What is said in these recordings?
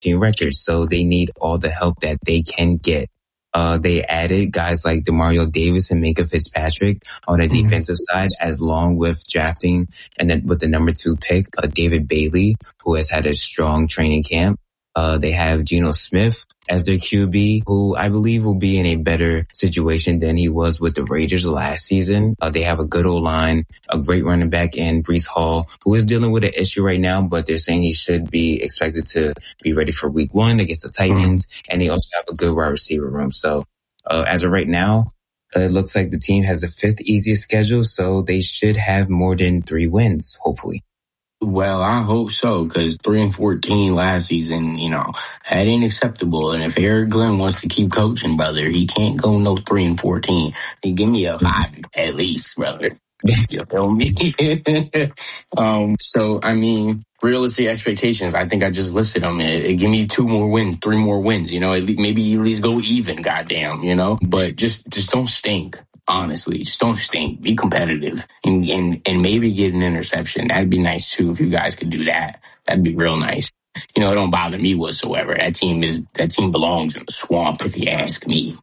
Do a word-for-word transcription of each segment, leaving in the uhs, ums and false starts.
records. So they need all the help that they can get. Uh, they added guys like DeMario Davis and Minkah Fitzpatrick on the mm-hmm. defensive side, as long with drafting and then with the number two pick, uh, David Bailey, who has had a strong training camp. Uh, they have Geno Smith as their Q B, who I believe will be in a better situation than he was with the Raiders last season. Uh, they have a good old line, a great running back in Breece Hall, who is dealing with an issue right now, but they're saying he should be expected to be ready for week one against the Titans. Mm-hmm. And they also have a good wide receiver room. So, uh, as of right now, uh, it looks like the team has the fifth easiest schedule. So they should have more than three wins, hopefully. Well, I hope so, because three and fourteen last season, you know, that ain't acceptable. And if Eric Glenn wants to keep coaching, brother, he can't go no three and fourteen. He give me a five at least, brother. You feel me? um, so, I mean, realistic expectations, I think I just listed them. It, it give me two more wins, three more wins, you know, at least, maybe at least go even, goddamn, you know, but just, just don't stink. Honestly, just don't stink. Be competitive and, and and maybe get an interception. That'd be nice too if you guys could do that. That'd be real nice. You know, it don't bother me whatsoever. That team is that team belongs in the swamp, if you ask me.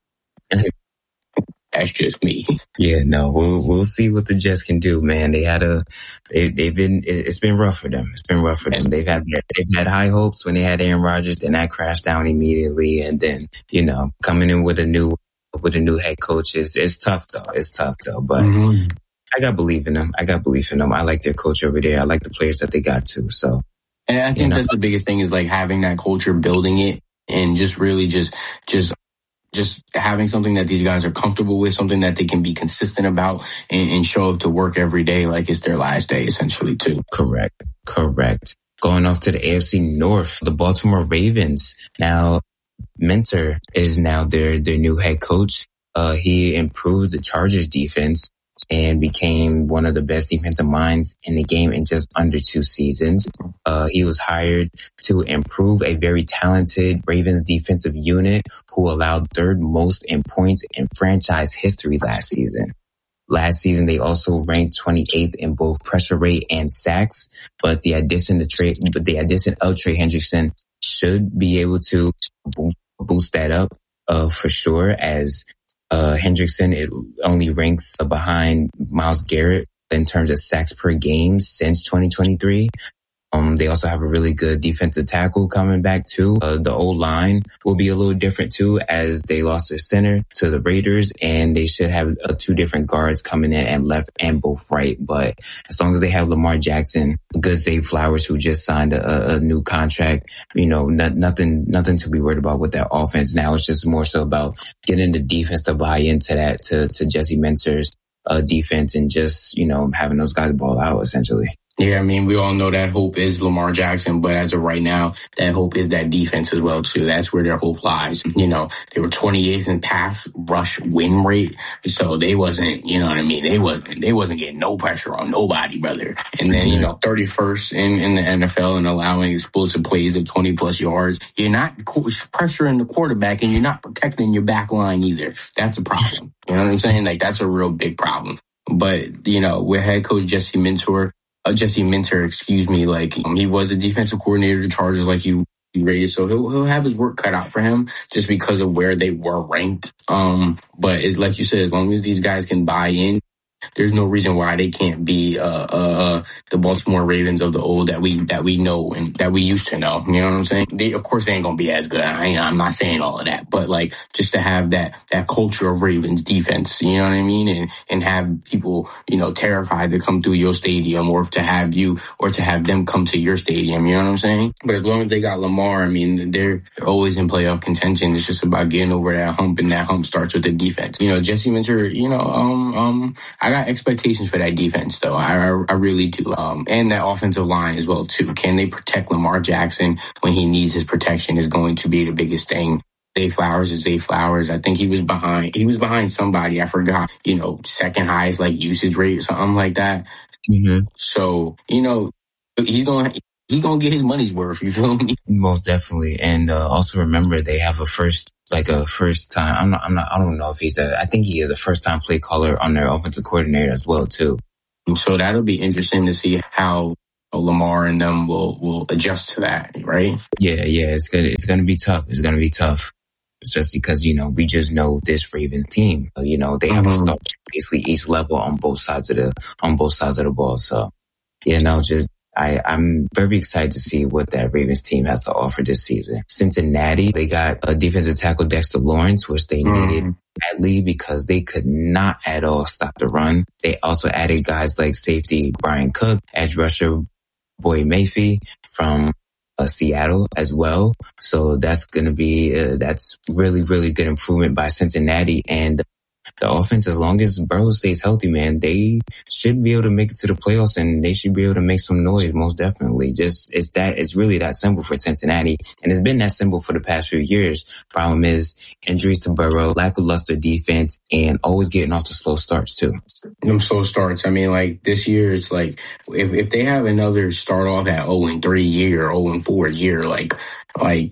That's just me. Yeah, no, we'll we'll see what the Jets can do, man. They had a, they, they've been, it's been rough for them. It's been rough for them. They've had they've had high hopes when they had Aaron Rodgers, then that crashed down immediately, and then you know coming in with a new. with a new head coach is it's tough though. It's tough though, but mm-hmm. I got belief in them. I got belief in them. I like their coach over there. I like the players that they got too. So, and I think you know, that's the biggest thing is like having that culture, building it, and just really just just just having something that these guys are comfortable with, something that they can be consistent about, and, and show up to work every day like it's their last day, essentially too. Correct. Correct. Going off to the A F C North, the Baltimore Ravens now. Mentor is now their, their new head coach. Uh, he improved the Chargers defense and became one of the best defensive minds in the game in just under two seasons. Uh, he was hired to improve a very talented Ravens defensive unit who allowed third most in points in franchise history last season. Last season, they also ranked twenty-eighth in both pressure rate and sacks, but the addition to Trey, but the addition of Trey Hendrickson should be able to boost that up, uh, for sure, as, uh, Hendrickson, it only ranks behind Myles Garrett in terms of sacks per game since twenty twenty-three. Um, they also have a really good defensive tackle coming back too. Uh, the old line will be a little different too, as they lost their center to the Raiders, and they should have uh, two different guards coming in and left and both right. But as long as they have Lamar Jackson, good Zay Flowers, who just signed a, a new contract, you know, not, nothing, nothing to be worried about with that offense. Now it's just more so about getting the defense to buy into that, to, to Jesse Minter's uh, defense, and just, you know, having those guys ball out essentially. Yeah, I mean, we all know that hope is Lamar Jackson, but as of right now, that hope is that defense as well, too. That's where their hope lies. You know, they were twenty-eighth in pass rush win rate, so they wasn't, you know what I mean? They wasn't, they wasn't getting no pressure on nobody, brother. And then, you know, thirty-first in, in the N F L and allowing explosive plays of twenty plus yards. You're not pressuring the quarterback, and you're not protecting your back line either. That's a problem. You know what I'm saying? Like, that's a real big problem. But, you know, with head coach Jesse Minter, Uh, Jesse Minter, excuse me, like um, he was a defensive coordinator to Chargers, like you, you rated, so he'll he'll have his work cut out for him just because of where they were ranked. Um, but it's like you said, as long as these guys can buy in, there's no reason why they can't be uh, uh, the Baltimore Ravens of the old that we that we know and that we used to know. You know what I'm saying? They, of course, they ain't gonna be as good. I ain't, I'm not saying all of that, but like just to have that that culture of Ravens defense. You know what I mean? And and have people, you know, terrified to come through your stadium, or to have you or to have them come to your stadium. You know what I'm saying? But as long as they got Lamar, I mean, they're, they're always in playoff contention. It's just about getting over that hump, and that hump starts with the defense. You know, Jesse Minter. You know, um, um. I got expectations for that defense, though. I, I, I really do. Um, and that offensive line as well, too. Can they protect Lamar Jackson when he needs his protection is going to be the biggest thing. Zay Flowers is Zay Flowers. I think he was behind, he was behind somebody. I forgot, you know, second highest, like, usage rate or something like that. Mm-hmm. So, you know, he's going to, He's gonna get his money's worth, you feel me? Most definitely. And uh, also remember, they have a first, like a first time, I'm not, I'm not, I don't know if he's a, I think he is a first time play caller on their offensive coordinator as well, too. So that'll be interesting to see how Lamar and them will will adjust to that, right? Yeah, yeah, it's gonna it's gonna be tough. It's gonna be tough, especially because you know we just know this Ravens team. You know they have mm-hmm. a star basically each level on both sides of the on both sides of the ball. So you know, just I I'm very excited to see what that Ravens team has to offer this season. Cincinnati, they got a defensive tackle Dexter Lawrence, which they mm-hmm. needed badly because they could not at all stop the run. They also added guys like safety Brian Cook, edge rusher Boy Mayfield from uh, Seattle as well. So that's going to be, uh, that's really, really good improvement by Cincinnati. And the offense, as long as Burrow stays healthy, man, they should be able to make it to the playoffs and they should be able to make some noise, most definitely. Just, it's that, it's really that simple for Cincinnati. And it's been that simple for the past few years. Problem is injuries to Burrow, lackluster defense, and always getting off to slow starts too. Them slow starts. I mean, like this year, it's like if, if they have another start off at oh and three year, oh and four year, like, like,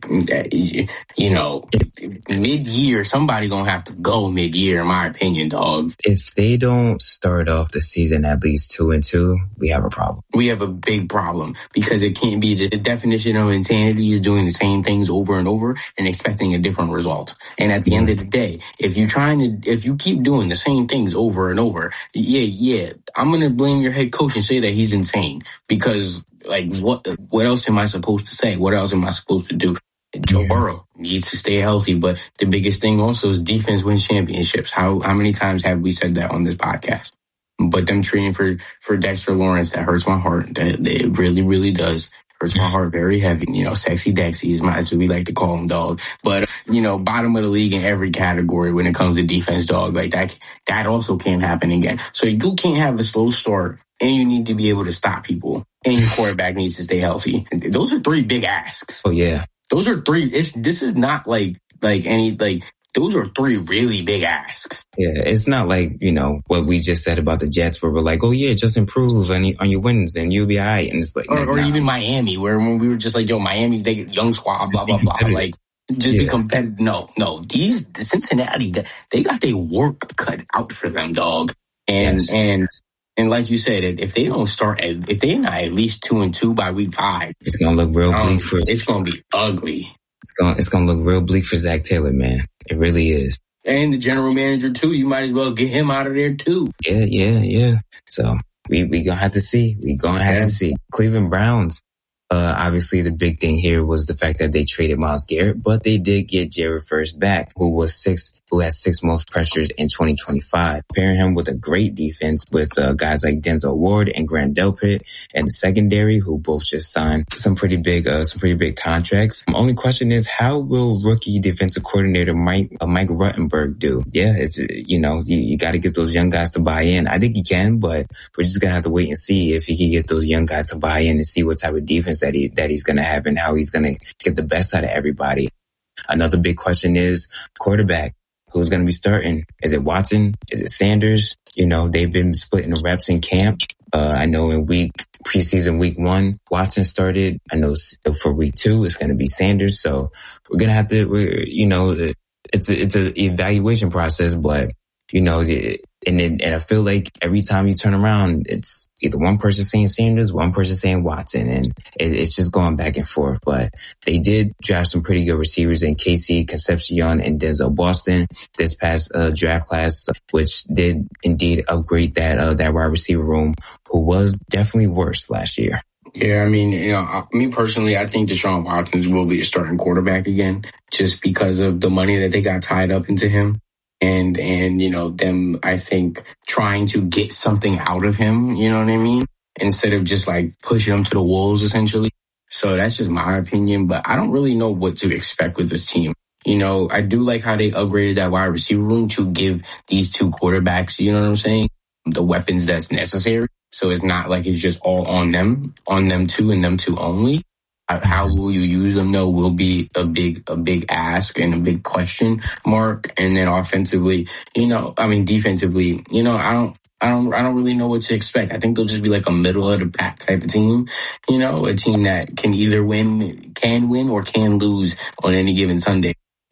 you know, mid-year, somebody gonna have to go mid-year, in my opinion, dog. If they don't start off the season at least two and two, we have a problem. We have a big problem because it can't be the definition of insanity is doing the same things over and over and expecting a different result. And at the mm-hmm. end of the day, if you're trying to, if you keep doing the same things over and over, yeah, yeah, I'm gonna blame your head coach and say that he's insane because. Like, what What else am I supposed to say? What else am I supposed to do? Joe yeah. Burrow needs to stay healthy, but the biggest thing also is defense wins championships. How how many times have we said that on this podcast? But them treating for, for Dexter Lawrence, that hurts my heart. That, that it really, really does. Hurts my heart very heavy. You know, sexy Dexy is my, as we like to call him, dog. But, you know, bottom of the league in every category when it comes to defense, dog. Like that, that also can't happen again. So you can't have a slow start and you need to be able to stop people and your quarterback needs to stay healthy. Those are three big asks. Oh, yeah. Those are three. It's, this is not like, like any, like, those are three really big asks. Yeah, it's not like, you know, what we just said about the Jets where we're like, oh, yeah, just improve on, on your wins and you'll be all right. And it's like, or, or nah. even Miami, where when we were just like, yo, Miami, they get young squad, blah, blah, blah. Like, just yeah. be competitive. No, no, these Cincinnati, they got their work cut out for them, dog. And, yes. and, and like you said, if they don't start, at, if they're not at least two and two by week five, it's going to look real um, bleak for It's going to be ugly. It's going it's going to look real bleak for Zach Taylor, man. It really is. And the general manager, too. You might as well get him out of there, too. Yeah, yeah, yeah. So we we going to have to see. we going to have yeah. to see. Cleveland Browns. Uh, obviously, the big thing here was the fact that they traded Myles Garrett, but they did get Jared First back, who was six, who had six most pressures in twenty twenty-five. Pairing him with a great defense with uh, guys like Denzel Ward and Grant Delpit and the secondary, who both just signed some pretty big, uh, some pretty big contracts. The only question is, how will rookie defensive coordinator Mike uh, Mike Ruttenberg do? Yeah, it's you know you, you got to get those young guys to buy in. I think he can, but we're just gonna have to wait and see if he can get those young guys to buy in and see what type of defense that he that he's gonna have and how he's gonna get the best out of everybody. Another big question is quarterback. Who's going to be starting? Is it Watson? Is it Sanders? You know, they've been splitting the reps in camp. Uh, I know in week preseason week one, Watson started. I know for week two, it's going to be Sanders. So we're going to have to, we're, you know, it's a, it's a evaluation process, but you know, and and I feel like every time you turn around, it's either one person saying Sanders, one person saying Watson, and it, it's just going back and forth. But they did draft some pretty good receivers in Casey Concepcion and Denzel Boston this past uh, draft class, which did indeed upgrade that uh, that wide receiver room, who was definitely worse last year. Yeah, I mean, you know, me personally, I think Deshaun Watson will be the starting quarterback again, just because of the money that they got tied up into him. And, and, you know, them, I think, trying to get something out of him, you know what I mean? Instead of just like pushing him to the wolves, essentially. So that's just my opinion, but I don't really know what to expect with this team. You know, I do like how they upgraded that wide receiver room to give these two quarterbacks, you know what I'm saying, the weapons that's necessary. So it's not like it's just all on them, on them two and them two only. How will you use them, though, will be a big, a big ask and a big question mark. And then offensively, you know, I mean, defensively, you know, I don't, I don't, I don't really know what to expect. I think they'll just be like a middle of the pack type of team, you know, a team that can either win, can win or can lose on any given Sunday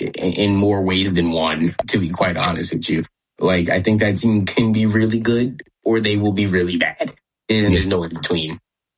in more ways than one, to be quite honest with you. Like, I think that team can be really good or they will be really bad. And there's no in between.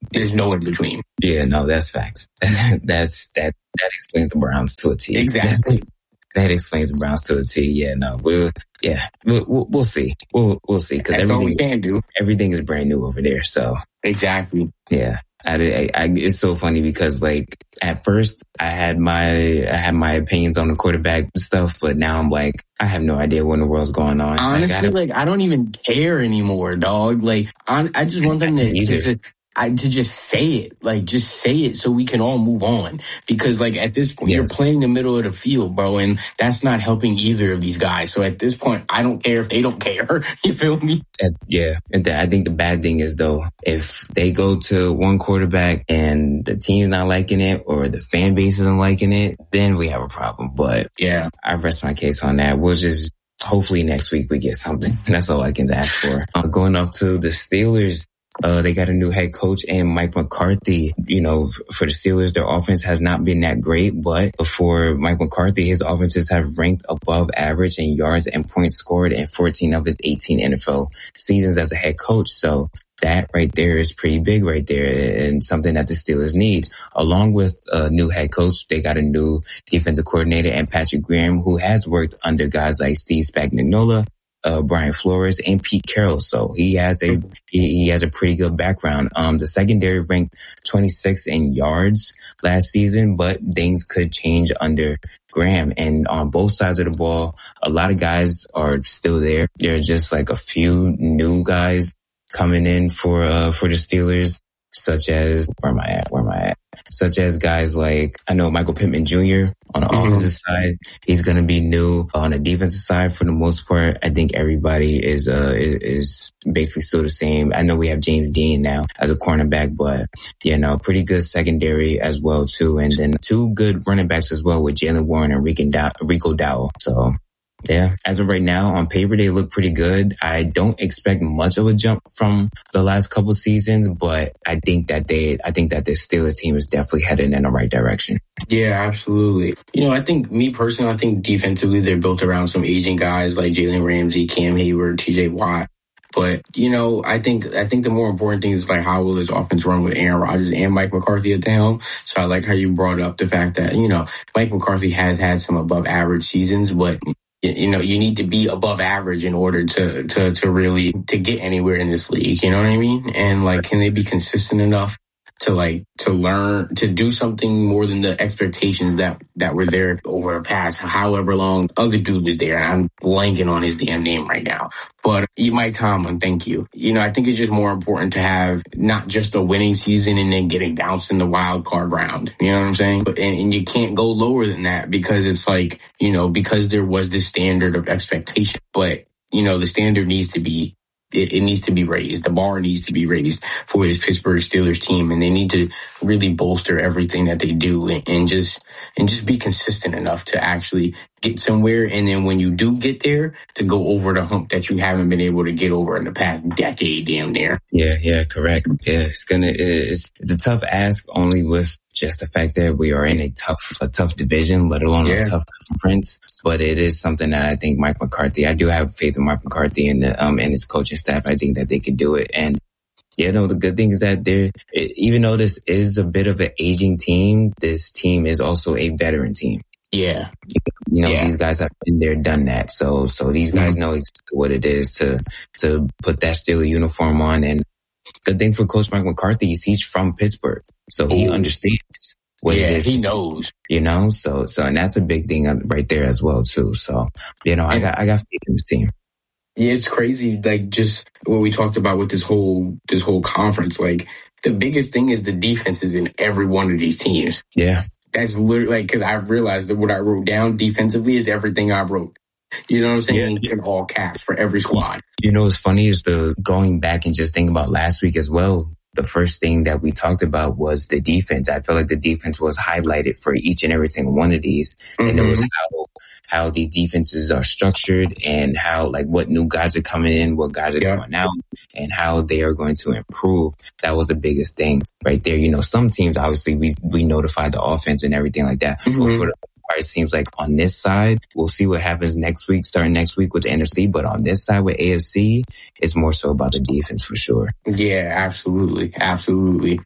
There's no in between. Yeah, no, that's facts. that's that that explains the Browns to a T. Exactly. That explains the Browns to a T. Yeah, no, we'll yeah, we'll we'll, we'll see. We'll we'll see because that's everything all we can do. Everything is brand new over there. So exactly. Yeah. I, I, I, it's so funny because like at first I had my I had my opinions on the quarterback stuff, but now I'm like I have no idea what in the world's going on. Honestly, like I, like, I don't even care anymore, dog. Like I, I just want them to, to, I, to just say it, like just say it so we can all move on. Because like at this point, yes. you're playing the middle of the field, bro, and that's not helping either of these guys. So at this point, I don't care if they don't care. You feel me? And, yeah, and the, I think the bad thing is though, if they go to one quarterback and the team's not liking it or the fan base isn't liking it, then we have a problem. But yeah, I rest my case on that. We'll just hopefully next week we get something. That's all I can ask for. Uh, going off to the Steelers. Uh, they got a new head coach and Mike McCarthy. You know, for the Steelers, their offense has not been that great, but for Mike McCarthy, his offenses have ranked above average in yards and points scored in fourteen of his eighteen N F L seasons as a head coach. So that right there is pretty big right there and something that the Steelers need. Along with a new head coach, they got a new defensive coordinator and Patrick Graham, who has worked under guys like Steve Spagnuolo, Uh, Brian Flores and Pete Carroll. So he has a, he, he has a pretty good background. Um, the secondary ranked twenty-sixth in yards last season, but things could change under Graham. And on both sides of the ball, a lot of guys are still there. There are just like a few new guys coming in for, uh, for the Steelers, such as, where am I at? Where am I at? Such as guys like, I know Michael Pittman Junior on the mm-hmm. offensive side. He's going to be new. On the defensive side, for the most part, I think everybody is, uh, is basically still the same. I know we have James Dean now as a cornerback, but, you know, pretty good secondary as well, too. And then two good running backs as well with Jaylen Warren and Rico Dowdle. So, yeah, as of right now, on paper, they look pretty good. I don't expect much of a jump from the last couple seasons, but I think that they, I think that this Steelers team is definitely headed in the right direction. Yeah, absolutely. You know, I think me personally, I think defensively, they're built around some aging guys like Jalen Ramsey, Cam Hayward, T J Watt. But, you know, I think I think the more important thing is like how will this offense run with Aaron Rodgers and Mike McCarthy at the helm. So I like how you brought up the fact that, you know, Mike McCarthy has had some above average seasons, but you know, you need to be above average in order to, to, to really, to get anywhere in this league. You know what I mean? And like, can they be consistent enough to like, to learn, to do something more than the expectations that, that were there over the past however long other dude was there. I'm blanking on his damn name right now. But Mike Tomlin, thank you. You know, I think it's just more important to have not just a winning season and then getting bounced in the wild card round. You know what I'm saying? But, and, and you can't go lower than that because it's like, you know, because there was this standard of expectation. But, you know, the standard needs to be It, it needs to be raised. The bar needs to be raised for this Pittsburgh Steelers team, and they need to really bolster everything that they do and, and just and just be consistent enough to actually get somewhere. And then when you do get there, to go over the hump that you haven't been able to get over in the past decade, damn near. Yeah, yeah, correct. Yeah, it's gonna it's it's a tough ask only with just the fact that we are in a tough a tough division, let alone yeah. a tough conference. But it is something that I think Mike McCarthy, I do have faith in Mike McCarthy and the, um and his coaching staff. I think that they could do it. And you know, the good thing is that they're, even though this is a bit of an aging team, this team is also a veteran team. Yeah. You know, yeah. these guys have been there, done that. So, so these guys mm-hmm. know exactly what it is to, to put that Steelers uniform on. And the thing for Coach Mike McCarthy is he's from Pittsburgh. So he Ooh. understands what yeah, it is. He knows. You know, so, so, and that's a big thing right there as well, too. So, you know, I got, I got faith in this team. Yeah, it's crazy. Like just what we talked about with this whole, this whole conference, like the biggest thing is the defenses in every one of these teams. Yeah. That's literally like, cause I've realized that what I wrote down defensively is everything I wrote. You know what I'm saying? Yeah. In all caps for every squad. You know, what's funny is the going back and just thinking about last week as well. The first thing that we talked about was the defense. I felt like the defense was highlighted for each and every single one of these. Mm-hmm. And it was how, how these defenses are structured and how, like, what new guys are coming in, what guys are yeah. going out, and how they are going to improve. That was the biggest thing right there. You know, some teams, obviously, we, we notified the offense and everything like that. Mm-hmm. But for the it seems like on this side, we'll see what happens next week, starting next week with the N F C. But on this side with A F C, it's more so about the defense for sure. Yeah, absolutely. Absolutely.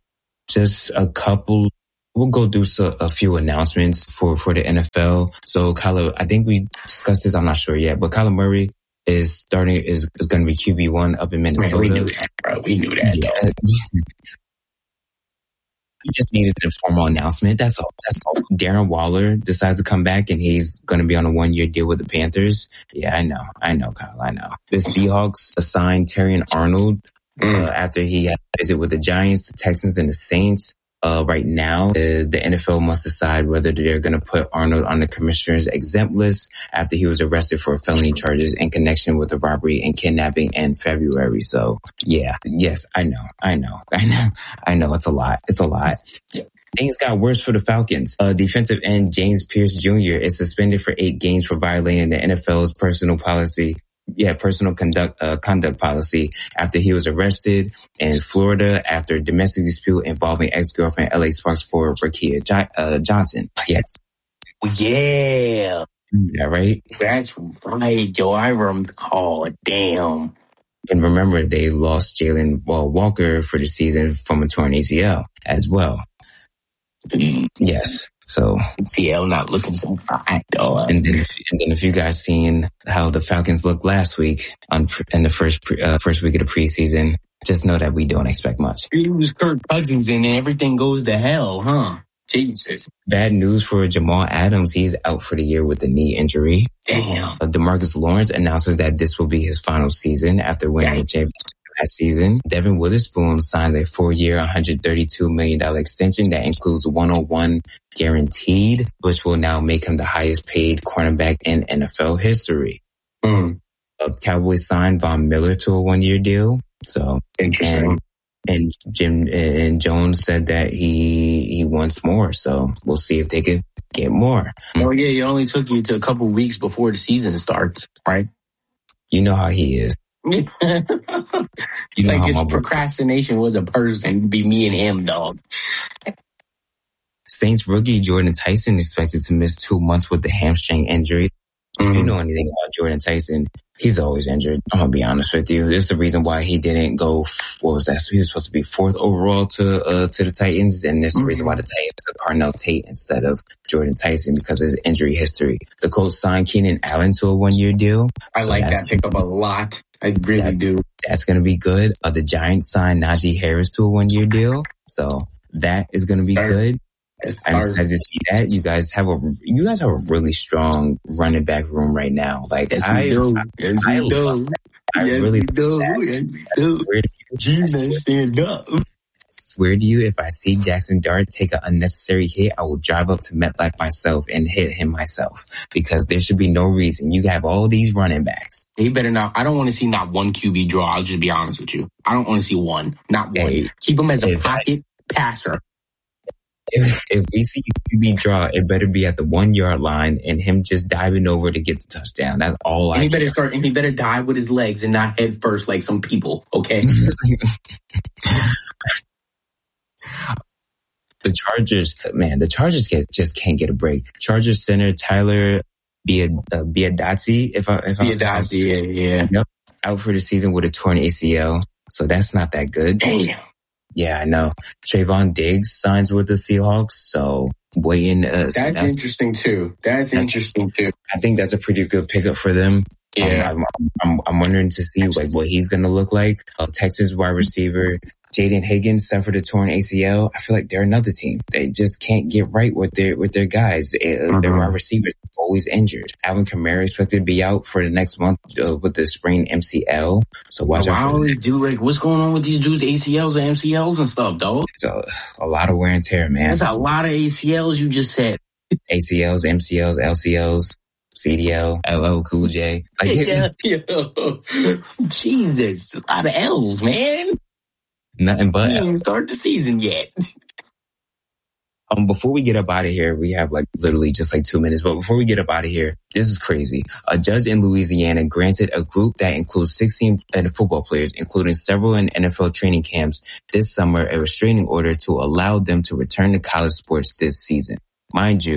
just a couple. We'll go through so, a few announcements for, for the N F L. So Kyler, I think we discussed this. I'm not sure yet, but Kyler Murray is starting, is, is going to be Q B one up in Minnesota. Man, we knew that, bro. We knew that. Yeah. We just needed an informal announcement. That's all. That's all. Darren Waller decides to come back and he's going to be on a one year deal with the Panthers. Yeah, I know. I know, Kyle. I know. The Seahawks assigned Terrion Arnold uh, after he had a visit with the Giants, the Texans, and the Saints. Uh, right now, the, the N F L must decide whether they're going to put Arnold on the commissioner's exempt list after he was arrested for felony charges in connection with the robbery and kidnapping in February. So, yeah, yes, I know, I know, I know, I know. It's a lot. It's a lot. Things got worse for the Falcons. Uh, defensive end James Pierce Junior is suspended for eight games for violating the N F L's personal policy. Yeah, personal conduct uh, conduct policy after he was arrested in Florida after a domestic dispute involving ex-girlfriend L A Sparks forward Rakia jo- uh, Johnson. Yes. Yeah. Yeah, right? That's right, yo. I remember. Oh, damn. And remember, they lost Jalen well, Walker for the season from a torn A C L as well. Mm. Yes. So A C L not looking so hot, dog. And then, and then if you guys seen how the Falcons looked last week on in the first pre, uh, first week of the preseason, just know that we don't expect much. It was Kirk Cousins and everything goes to hell, huh? Jesus. Bad news for Jamal Adams. He's out for the year with a knee injury. Damn. Uh, DeMarcus Lawrence announces that this will be his final season after winning the championship last season. Devin Witherspoon signs a four-year, one hundred thirty-two million dollars extension that includes one oh one guaranteed, which will now make him the highest paid cornerback in N F L history. Mm. Uh, Cowboys signed Von Miller to a one-year deal. So interesting. And, and Jim and Jones said that he he wants more. So we'll see if they could get more. Oh yeah, it only took you to a couple weeks before the season starts, right? You know how he is. It's you know like his my procrastination was a person. It'd be me and him, dog. Saints rookie Jordan Tyson expected to miss two months with the hamstring injury. Mm-hmm. If you know anything about Jordan Tyson, he's always injured. I'm going to be honest with you. It's the reason why he didn't go, what was that? So he was supposed to be fourth overall to uh, to the Titans. And there's the mm-hmm. reason why the Titans took Carnell Tate instead of Jordan Tyson because of his injury history. The Colts signed Keenan Allen to a one-year deal. I so like that pickup a lot. I really that's, do. That's going to be good. Uh, the Giants signed Najee Harris to a one-year deal. So that is going to be good. I'm excited to see that. You guys have a you guys have a really strong running back room right now. Like yes, I, we do. Yes, I, we do. I yes, really we do. Yes, we do. Gina, stand up. I swear to you, if I see Jackson Dart take an unnecessary hit, I will drive up to MetLife myself and hit him myself because there should be no reason. You have all these running backs. He better not. I don't want to see not one Q B draw. I'll just be honest with you. I don't want to see one. Not one. Hey, keep him as a pocket I, passer. If, if we see Q B draw, it better be at the one yard line and him just diving over to get the touchdown. That's all and I. He better start, and he better dive with his legs and not head first like some people. Okay. The Chargers, man, the Chargers get, just can't get a break. Chargers center Tyler Biadazi, if I if Biadazi, yeah, yeah, yep, out for the season with a torn A C L, so that's not that good. Damn. Yeah, I know. Trayvon Diggs signs with the Seahawks, so waiting. Uh, that's, so that's interesting too. That's, that's interesting too. I think that's a pretty good pickup for them. Yeah, um, I'm, I'm, I'm wondering to see like what he's going to look like. Uh, Texas wide receiver Jaden Higgins suffered a torn A C L. I feel like they're another team. They just can't get right with their with their guys. Uh, mm-hmm. Their wide receivers are always injured. Alvin Kamara expected to be out for the next month uh, with the sprained M C L. So watch oh, out. I always do like what's going on with these dudes A C Ls and M C Ls and stuff, dog. It's a, a lot of wear and tear, man. That's a lot of A C Ls you just said. A C Ls, M C Ls, L C Ls. C D L, L L Cool J. Like, yeah, yeah. Jesus, a lot of L's, man. Nothing but. We didn't even start the season yet. Um, before we get up out of here, we have like literally just like two minutes. But before we get up out of here, this is crazy. A judge in Louisiana granted a group that includes sixteen football players, including several in N F L training camps this summer, a restraining order to allow them to return to college sports this season. Mind you,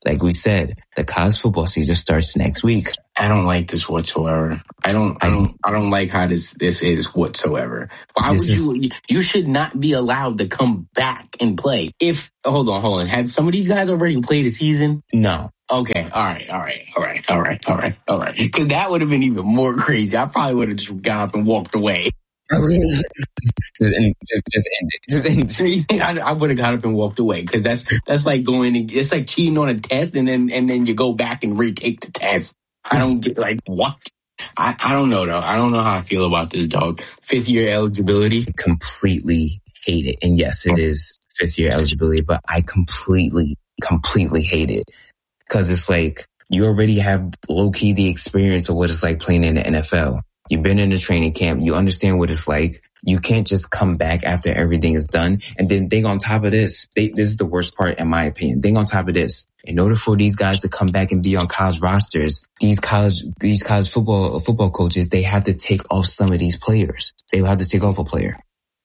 Like we said, the college football season starts next week. I don't like this whatsoever. I don't, I don't, I don't like how this, this is whatsoever. Why would you, you should not be allowed to come back and play. If, hold on, hold on. Have some of these guys already played a season? No. Okay. All right. All right. All right. All right. All right. All right. Because that would have been even more crazy. I probably would have just got up and walked away. just, just, just end it. Just end it. I, I would have got up and walked away because that's that's like going. It's like cheating on a test, and then and then you go back and retake the test. I don't get like what. I, I don't know though. I don't know how I feel about this, dog. Fifth year eligibility. Completely hate it, and yes, it is fifth year eligibility, but I completely, completely hate it because it's like you already have low key the experience of what it's like playing in the N F L. You've been in a training camp. You understand what it's like. You can't just come back after everything is done. And then think on top of this, they, this is the worst part in my opinion. Think on top of this. In order for these guys to come back and be on college rosters, these college, these college football, football coaches, they have to take off some of these players. They will have to take off a player.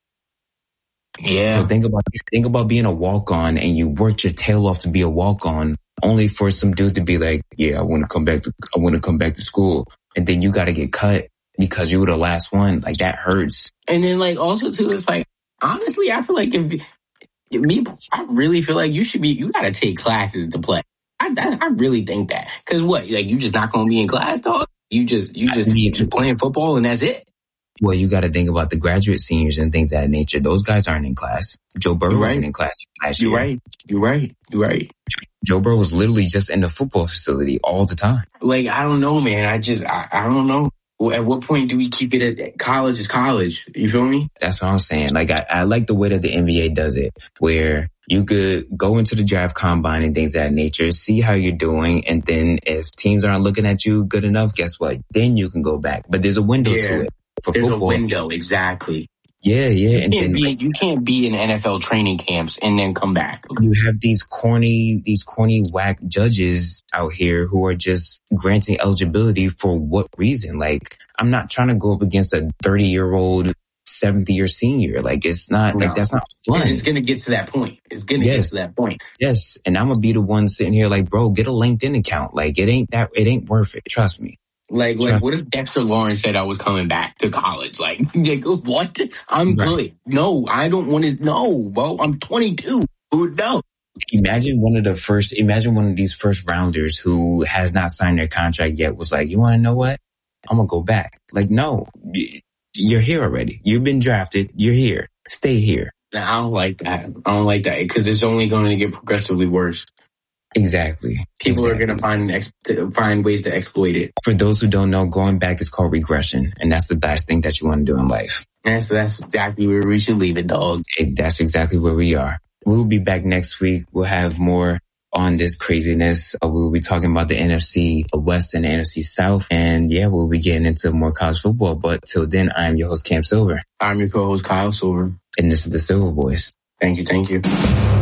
Yeah. So think about, think about being a walk-on and you worked your tail off to be a walk-on only for some dude to be like, yeah, I want to come back to, I want to come back to school. And then you got to get cut because you were the last one. Like, that hurts. And then, like, also, too, it's like, honestly, I feel like if, if me, I really feel like you should be, you got to take classes to play. I, I, I really think that. Because what? Like, you just not going to be in class, dog? You just, you just, I mean, you playing football and that's it? Well, you got to think about the graduate seniors and things of that nature. Those guys aren't in class. Joe Burrow right. wasn't in class last You're year. right. You're right. You're right. Joe Burrow was literally just in the football facility all the time. Like, I don't know, man. I just, I, I don't know. At what point do we keep it at college is college? You feel me? That's what I'm saying. Like, I, I like the way that the N B A does it, where you could go into the draft combine and things of that nature, see how you're doing. And then if teams aren't looking at you good enough, guess what? Then you can go back. But there's a window yeah, to it. For there's football. a window. Exactly. Yeah, yeah. You and can't, then, be, like, you can't be in N F L training camps and then come back. You have these corny, these corny whack judges out here who are just granting eligibility for what reason? Like, I'm not trying to go up against a thirty year old seventh year senior. Like, it's not, no. like, that's not fun. It's going to get to that point. It's going to yes. get to that point. Yes. And I'm going to be the one sitting here like, bro, get a LinkedIn account. Like, it ain't that, it ain't worth it. Trust me. Like, like, what if Dexter Lawrence said I was coming back to college? Like, like what? I'm right. good. No, I don't want to. No, bro. I'm twenty-two. Who knows? Imagine one of the first, imagine one of these first rounders who has not signed their contract yet was like, you want to know what? I'm going to go back. Like, no, you're here already. You've been drafted. You're here. Stay here. I don't like that. I don't like that because it's only going to get progressively worse. Exactly. People exactly. are going to find ex- find ways to exploit it. For those who don't know, going back is called regression, and that's the best thing that you want to do in life. And so that's exactly where we should leave it, dog. It, that's exactly where we are. We'll be back next week. We'll have more on this craziness. Uh, we'll be talking about the N F C West and the N F C South, and yeah, we'll be getting into more college football. But till then, I'm your host, Cam Silver. I'm your co-host, Kyle Silver. And this is the Silver Boys. Thank you, thank you.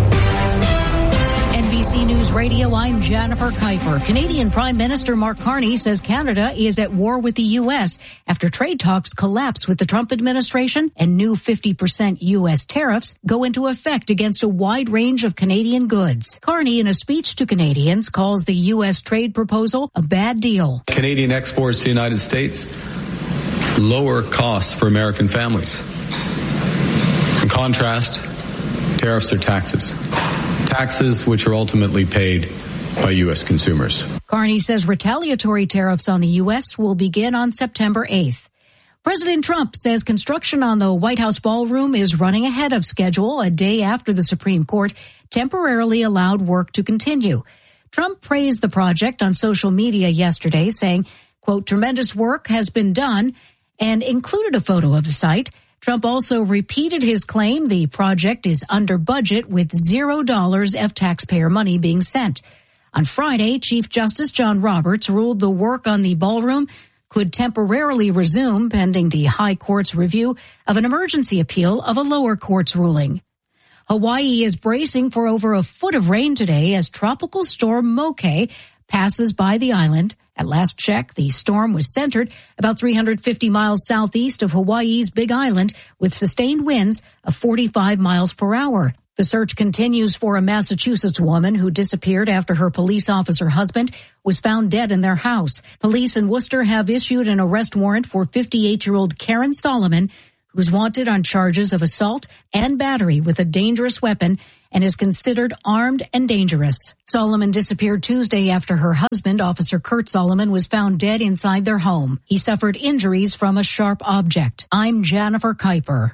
N B C News Radio, I'm Jennifer Kuiper. Canadian Prime Minister Mark Carney says Canada is at war with the U S after trade talks collapse with the Trump administration and new fifty percent U S tariffs go into effect against a wide range of Canadian goods. Carney, in a speech to Canadians, calls the U S trade proposal a bad deal. Canadian exports to the United States lower costs for American families. In contrast, tariffs are taxes. Taxes which are ultimately paid by U S consumers. Carney says retaliatory tariffs on the U S will begin on September eighth. President Trump says construction on the White House ballroom is running ahead of schedule a day after the Supreme Court temporarily allowed work to continue. Trump praised the project on social media yesterday, saying, quote, tremendous work has been done, and included a photo of the site. Trump also repeated his claim the project is under budget with zero dollars of taxpayer money being sent. On Friday, Chief Justice John Roberts ruled the work on the ballroom could temporarily resume pending the High Court's review of an emergency appeal of a lower court's ruling. Hawaii is bracing for over a foot of rain today as Tropical Storm Moke passes by the island. At last check, the storm was centered about three hundred fifty miles southeast of Hawaii's Big Island with sustained winds of forty-five miles per hour. The search continues for a Massachusetts woman who disappeared after her police officer husband was found dead in their house. Police in Worcester have issued an arrest warrant for fifty-eight-year-old Karen Solomon, who's wanted on charges of assault and battery with a dangerous weapon and is considered armed and dangerous. Solomon disappeared Tuesday after her husband, Officer Kurt Solomon, was found dead inside their home. He suffered injuries from a sharp object. I'm Jennifer Kuiper.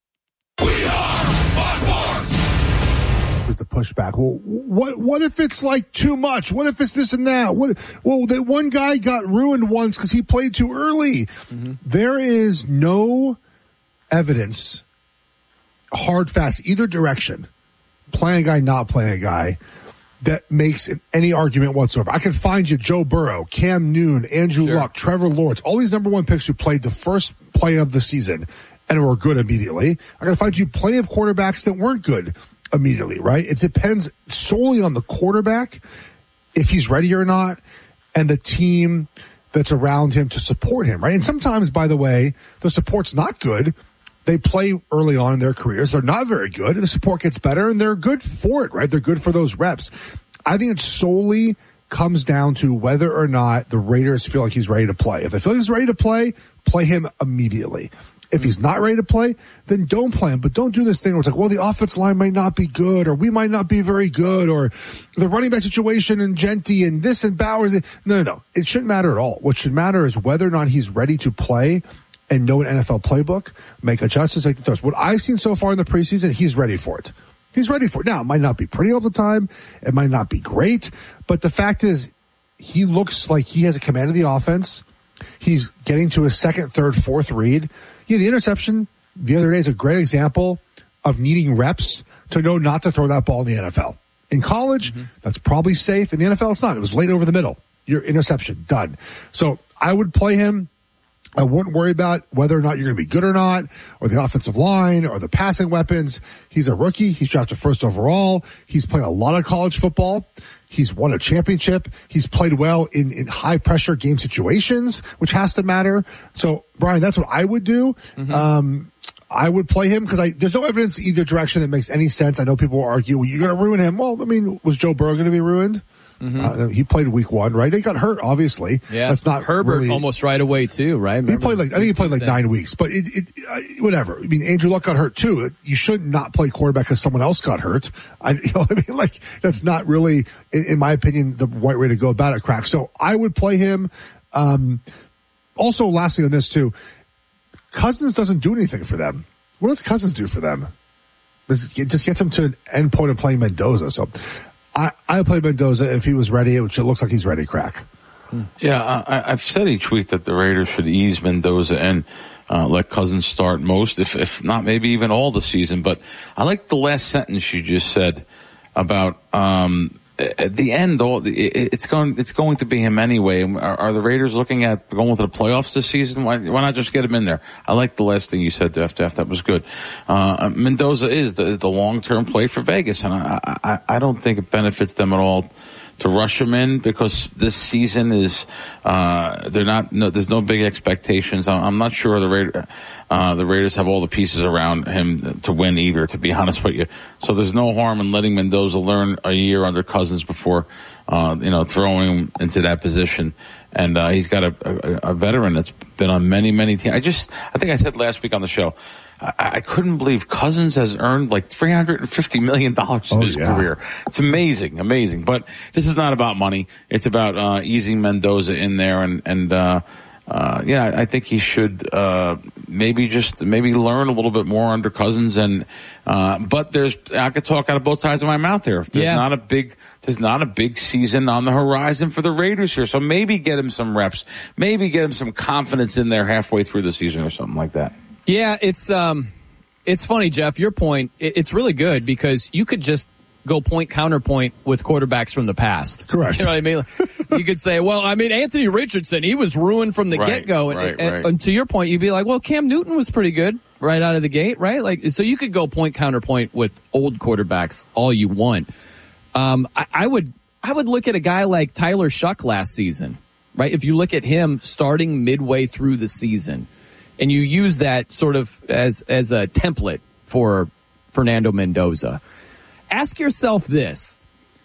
We are Fox Sports! Was the pushback? Well, what what if it's like too much? What if it's this and that? What? Well, that one guy got ruined once because he played too early. Mm-hmm. There is no evidence, hard, fast, either direction, playing a guy, not playing a guy, that makes any argument whatsoever. I can find you Joe Burrow, Cam Newton, Andrew sure. Luck, Trevor Lawrence, all these number one picks who played the first play of the season and were good immediately. I can find you plenty of quarterbacks that weren't good immediately, right? It depends solely on the quarterback, if he's ready or not, and the team that's around him to support him, right? And sometimes, by the way, the support's not good. They play early on in their careers. They're not very good. The support gets better, and they're good for it, right? They're good for those reps. I think it solely comes down to whether or not the Raiders feel like he's ready to play. If they feel like he's ready to play, play him immediately. If he's not ready to play, then don't play him. But don't do this thing where it's like, well, the offensive line might not be good, or we might not be very good, or the running back situation and Genty and this and Bowers. No, no, no. It shouldn't matter at all. What should matter is whether or not he's ready to play and know an N F L playbook, make adjustments, make the throws. What I've seen so far in the preseason, he's ready for it. He's ready for it. Now, it might not be pretty all the time. It might not be great. But the fact is, he looks like he has a command of the offense. He's getting to his second, third, fourth read. Yeah, the interception the other day is a great example of needing reps to know not to throw that ball in the N F L. In college, mm-hmm. that's probably safe. In the N F L, it's not. It was late over the middle. Your interception, done. So I would play him. I wouldn't worry about whether or not you're going to be good or not, or the offensive line, or the passing weapons. He's a rookie. He's drafted first overall. He's played a lot of college football. He's won a championship. He's played well in, in high-pressure game situations, which has to matter. So, Brian, that's what I would do. Mm-hmm. Um, I would play him because I there's no evidence either direction that makes any sense. I know people will argue, well, you're going to ruin him. Well, I mean, was Joe Burrow going to be ruined? Mm-hmm. Uh, he played week one, right? He got hurt, obviously. Yeah, that's not Herbert really, almost right away too, right? Remember he played like I think he played like nine weeks, but it, it uh, whatever. I mean, Andrew Luck got hurt too. You should not play quarterback because someone else got hurt. I, you know, I mean, like that's not really, in, in my opinion, the right way to go about it. Crack. So I would play him. Um, also, lastly on this too, Cousins doesn't do anything for them. What does Cousins do for them? It just gets him to an end point of playing Mendoza. So. I, I play Mendoza if he was ready, which it looks like he's ready, Crack. Yeah, I, I've said each week that the Raiders should ease Mendoza and uh, let Cousins start most, if if not maybe even all the season. But I like the last sentence you just said about um, at the end. All it's going it's going to be him anyway. Are, are the Raiders looking at going to the playoffs this season? Why, why not just get him in there? I like the last thing you said, Def. Def, that was good. Uh, Mendoza is the, the long term play for Vegas, and I, I I don't think it benefits them at all to rush him in because this season is uh they're not no there's no big expectations. I'm not sure the Raiders uh the Raiders have all the pieces around him to win either, to be honest with you. So there's no harm in letting Mendoza learn a year under Cousins before uh you know throwing him into that position. And uh he's got a, a, a veteran that's been on many many teams. I just I think I said last week on the show, I, I couldn't believe Cousins has earned like three hundred fifty million dollars in oh, his yeah. career. It's amazing, amazing. But this is not about money. It's about uh easing Mendoza in there. And, and uh, uh yeah, I think he should uh maybe just maybe learn a little bit more under Cousins. And uh but there's I could talk out of both sides of my mouth here. There's yeah. not a big There's not a big season on the horizon for the Raiders here. So maybe get him some reps. Maybe get him some confidence in there halfway through the season or something like that. Yeah, it's um, it's funny, Jeff. Your point, it's really good because you could just go point counterpoint with quarterbacks from the past. Correct. You know what I mean? You could say, well, I mean, Anthony Richardson, he was ruined from the right, get-go. And, right, and, right. and to your point, you'd be like, well, Cam Newton was pretty good right out of the gate, right? Like, so you could go point counterpoint with old quarterbacks all you want. Um, I, I would, I would look at a guy like Tyler Shuck last season, right? If you look at him starting midway through the season, and you use that sort of as as a template for Fernando Mendoza. ask yourself this.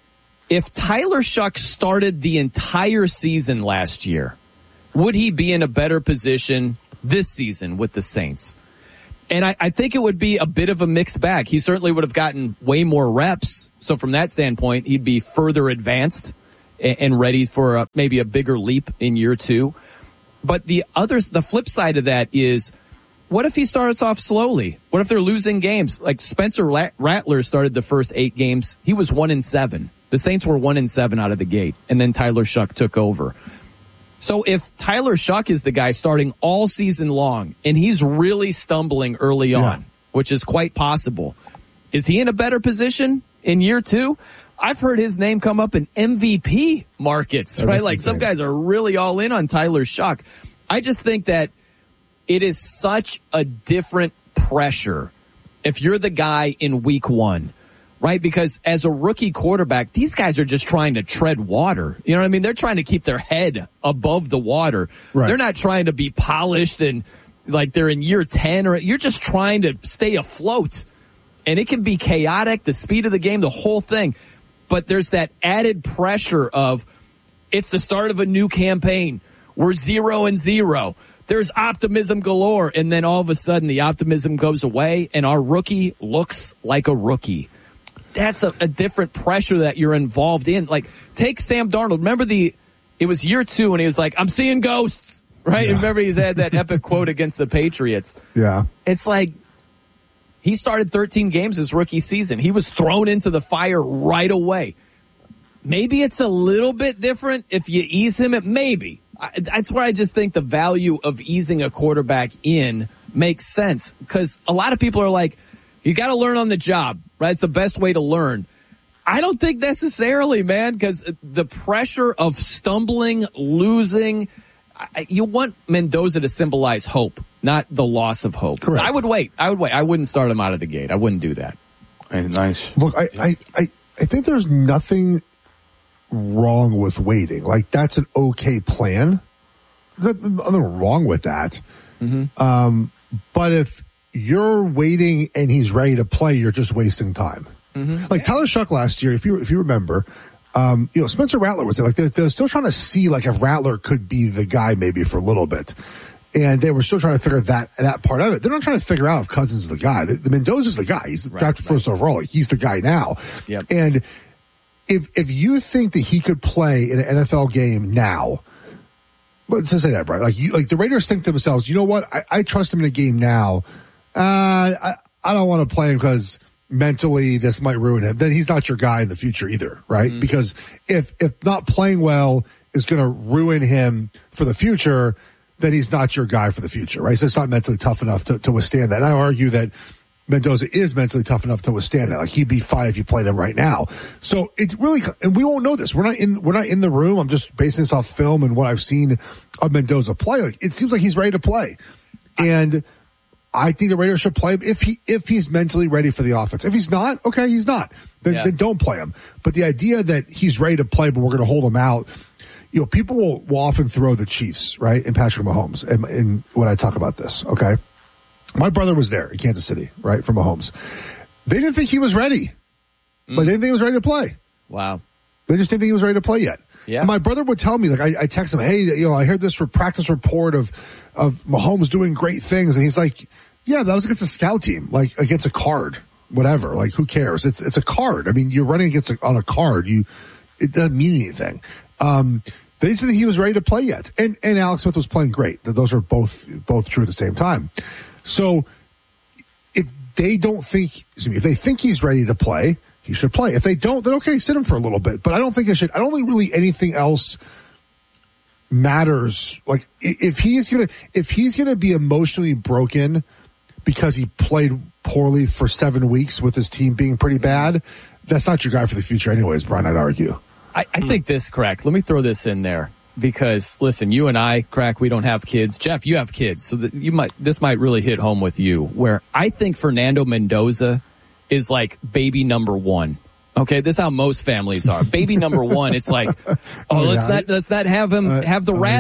If Tyler Shuck started the entire season last year, would he be in a better position this season with the Saints? And I, I think it would be a bit of a mixed bag. He certainly would have gotten way more reps. So from that standpoint, he'd be further advanced and, and ready for a, maybe a bigger leap in year two. But the others, the flip side of that is, what if he starts off slowly? What if they're losing games? Like Spencer Rattler started the first eight games. He was one and seven. The Saints were one and seven out of the gate. And then Tyler Shuck took over. So if Tyler Shuck is the guy starting all season long and he's really stumbling early on, yeah. which is quite possible, is he in a better position in year two? I've heard his name come up in M V P markets, right? Like some guys are really all in on Tyler Shuck. I just think that it is such a different pressure if you're the guy in week one, right? Because as a rookie quarterback, these guys are just trying to tread water. You know what I mean? They're trying to keep their head above the water. Right. They're not trying to be polished and like they're in year ten, or you're just trying to stay afloat. And it can be chaotic, the speed of the game, the whole thing. But there's that added pressure of it's the start of a new campaign. We're zero and zero. There's optimism galore. And then all of a sudden the optimism goes away and our rookie looks like a rookie. That's a, a different pressure that you're involved in. Like, take Sam Darnold. Remember the, it was year two and he was like, I'm seeing ghosts, right? Yeah. Remember he's had that epic quote against the Patriots. Yeah. It's like, he started thirteen games his rookie season. He was thrown into the fire right away. Maybe it's a little bit different if you ease him. It maybe. I, that's where I just think the value of easing a quarterback in makes sense. Because a lot of people are like, you got to learn on the job, right? It's the best way to learn. I don't think necessarily, man, because the pressure of stumbling, losing, I, you want Mendoza to symbolize hope, not the loss of hope. Correct. I would wait. I would wait. I wouldn't start him out of the gate. I wouldn't do that. Hey, nice. Look, I, I, I, I think there's nothing wrong with waiting. Like, that's an okay plan. There's nothing wrong with that. Mm-hmm. Um, but if you're waiting and he's ready to play, you're just wasting time. Mm-hmm. Like yeah. Tyler Shuck last year, if you if you remember, um, you know, Spencer Rattler was there. Like they're, they're still trying to see like if Rattler could be the guy maybe for a little bit. And they were still trying to figure that that part of it. They're not trying to figure out if Cousins is the guy. The, the Mendoza's the guy. He's right, drafted right. first overall. He's the guy now. Yep. And if if you think that he could play in an N F L game now, let's just say that, right? Like you, like the Raiders think to themselves, you know what? I, I trust him in a game now. Uh, I I don't want to play him because mentally this might ruin him. Then he's not your guy in the future either, right? Mm-hmm. Because if if not playing well is going to ruin him for the future, then he's not your guy for the future, right? So it's not mentally tough enough to, to withstand that. And I argue that Mendoza is mentally tough enough to withstand that. Like he'd be fine if you played him right now. So it's really, and we won't know this. We're not in, we're not in the room. I'm just basing this off film and what I've seen of Mendoza play. Like it seems like he's ready to play. And I think the Raiders should play him if he, if he's mentally ready for the offense. If he's not, okay, he's not. Then, yeah. then don't play him. But the idea that he's ready to play, but we're going to hold him out, you know, people will, will often throw the Chiefs, right, and Patrick Mahomes, and, and when I talk about this, okay? My brother was there in Kansas City, right, for Mahomes. They didn't think he was ready, mm. but they didn't think he was ready to play. Wow. They just didn't think he was ready to play yet. Yeah. And my brother would tell me, like, I, I text him, hey, you know, I heard this for practice report of, of Mahomes doing great things, and he's like, yeah, that was against a scout team, like against a card, whatever. Like, who cares? It's it's a card. I mean, you're running against a, on a card. You, it doesn't mean anything. Um, they didn't think he was ready to play yet. And, and Alex Smith was playing great. Those are both, both true at the same time. So if they don't think, excuse me, if they think he's ready to play, he should play. If they don't, then okay, sit him for a little bit. But I don't think it should, I don't think really anything else matters. Like if he's going to, if he's going to be emotionally broken because he played poorly for seven weeks with his team being pretty bad, that's not your guy for the future anyways, Brian, I'd argue. I, I think this, Crack, let me throw this in there because, listen, you and I, Crack, we don't have kids. Jeff, you have kids, so that you might this might really hit home with you, where I think Fernando Mendoza is like baby number one. Okay, this is how most families are. Baby number one, it's like, oh, let's not let's not have him have the rattle.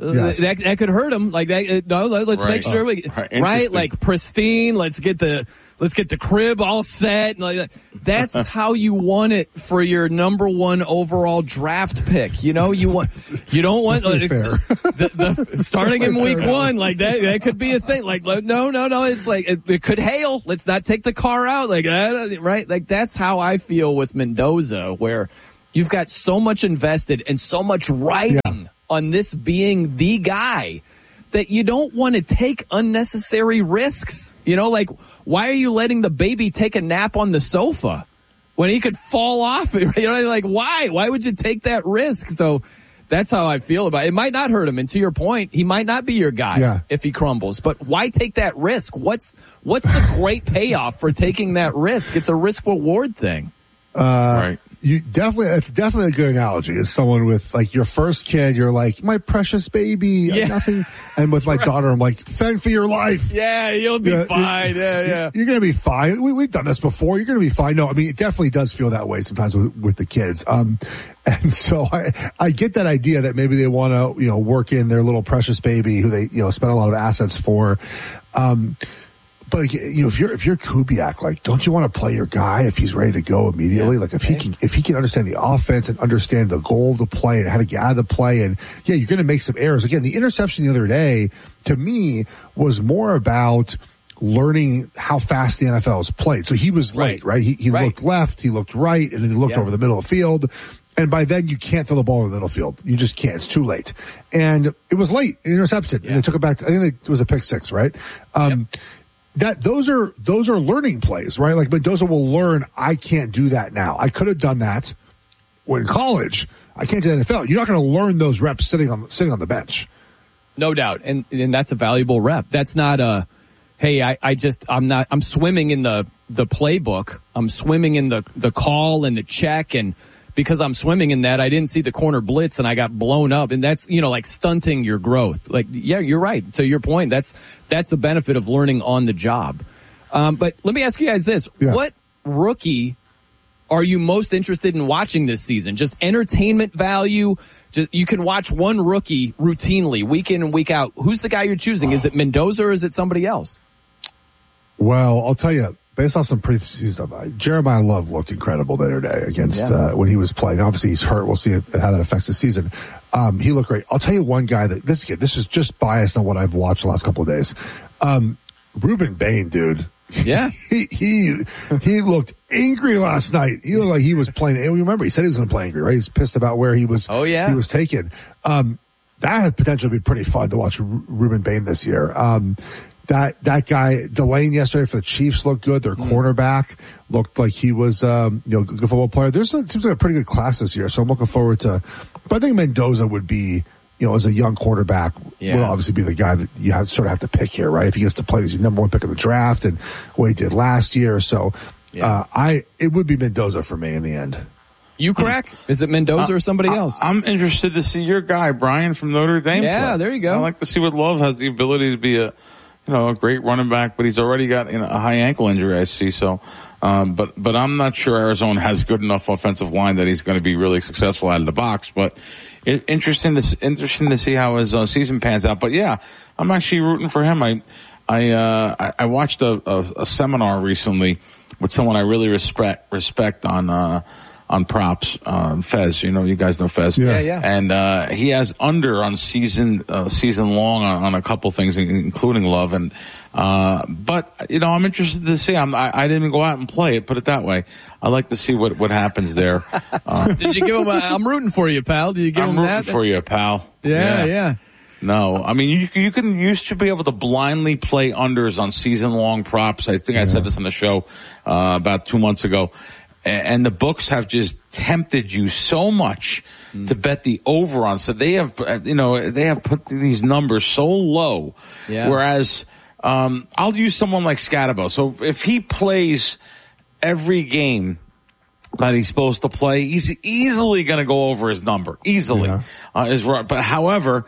Yes. That, that could hurt him. Like that. Uh, no, let, let's Right. make sure we Oh, right. right, like pristine. Let's get the let's get the crib all set. Like that. That's how you want it for your number one overall draft pick. You know, you want you don't want like, fair. The, the, starting in week Fair one like that. That could be a thing. Like no, no, no. It's like it, it could hail. Let's not take the car out. Like that. Right. Like that's how I feel with Mendoza, where you've got so much invested and so much writing. Yeah. On this being the guy that you don't want to take unnecessary risks. You know, like, why are you letting the baby take a nap on the sofa when he could fall off? You know, like, why? Why would you take that risk? So that's how I feel about it. It might not hurt him. And to your point, he might not be your guy yeah. if he crumbles. But why take that risk? What's what's the great payoff for taking that risk? It's a risk reward thing. Uh, right. You definitely, it's definitely a good analogy. As someone with like your first kid, you're like, my precious baby, yeah. nothing. And with my right. daughter, I'm like, fend for your life. Yeah, you'll be yeah, fine. Yeah, yeah. You're going to be fine. We, we've done this before. You're going to be fine. No, I mean, it definitely does feel that way sometimes with, with the kids. Um, and so I, I get that idea that maybe they want to, you know, work in their little precious baby who they, you know, spend a lot of assets for. Um, But you know, if you're if you're Kubiak, like, don't you want to play your guy if he's ready to go immediately? Yeah. Like, if he can if he can understand the offense and understand the goal of the play and how to get out of the play, and yeah, you're going to make some errors. Again, the interception the other day to me was more about learning how fast the N F L is played. So he was right. late, right? He he right. looked left, he looked right, and then he looked yeah. over the middle of the field. And by then, you can't throw the ball in the middle field. You just can't. It's too late. And it was late. It intercepted. Yeah. And they took it back to, I think it was a pick six, right? Um, yep. That those are those are learning plays, right? Like Mendoza will learn, I can't do that now. I could have done that when in college. I can't do that in the N F L. You're not going to learn those reps sitting on sitting on the bench. No doubt, and and that's a valuable rep. That's not a, hey, I, I just I'm not I'm swimming in the the playbook. I'm swimming in the the call and the check, and because I'm swimming in that, I didn't see the corner blitz and I got blown up. And that's, you know, like stunting your growth. Like, yeah, you're right. To your point, that's, that's the benefit of learning on the job. Um, but let me ask you guys this. Yeah. What rookie are you most interested in watching this season? Just entertainment value. Just, you can watch one rookie routinely, week in and week out. Who's the guy you're choosing? Is it Mendoza or is it somebody else? Well, I'll tell you, based off some preseason stuff, Jeremiah Love looked incredible the other day against yeah. uh, when he was playing. Obviously, he's hurt. We'll see how that affects the season. Um, he looked great. I'll tell you one guy that this this is just biased on what I've watched the last couple of days. Um, Ruben Bain, dude. Yeah, he he he looked angry last night. He looked like he was playing. And remember, he said he was going to play angry, right? He's pissed about where he was. Oh yeah, he was taken. Um, that had potential to be pretty fun to watch Ruben Bain this year. Um, That, that guy, Delane yesterday for the Chiefs looked good. Their mm. cornerback looked like he was, um, you know, good football player. There's a, seems like a pretty good class this year. So I'm looking forward to, but I think Mendoza would be, you know, as a young quarterback, yeah. would obviously be the guy that you have, sort of have to pick here, right? If he gets to play as your number one pick in the draft and what he did last year. So, yeah. uh, I, it would be Mendoza for me in the end. You crack? Is it Mendoza uh, or somebody else? I'm interested to see your guy, Brian from Notre Dame. Yeah, play. There you go. I like to see what Love has the ability to be a, you know, a great running back, but he's already got, you know, a high ankle injury, I see. So, um, but, but I'm not sure Arizona has good enough offensive line that he's going to be really successful out of the box. But it, interesting to, interesting to see how his uh, season pans out. But yeah, I'm actually rooting for him. I, I, uh, I, I watched a, a, a seminar recently with someone I really respect, respect on, uh, on props, um, Fez, you know, you guys know Fez. Yeah, yeah. And, uh, he has under on season, uh, season long on, on a couple things, including Love. And, uh, but, you know, I'm interested to see. I'm, I, I didn't go out and play it, put it that way. I like to see what, what happens there. Uh, Did you give him a, I'm rooting for you, pal. Did you give I'm him that? I'm rooting for you, pal. Yeah, yeah. yeah. No, I mean, you, you can used to be able to blindly play unders on season long props. I think I said this on the show, uh, about two months ago. And the books have just tempted you so much mm. to bet the over on. So they have, you know, they have put these numbers so low. Yeah. Whereas, um, I'll use someone like Scatabo. So if he plays every game that he's supposed to play, he's easily going to go over his number. Easily. Yeah. Uh, is right. But however,